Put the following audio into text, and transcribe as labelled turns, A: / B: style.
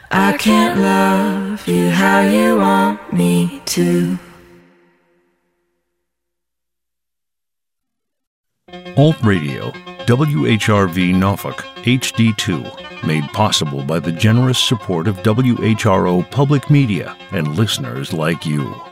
A: I can't love you how you want me to.
B: Alt Radio, WHRV Norfolk, HD2, made possible by the generous support of WHRO Public Media and listeners like you.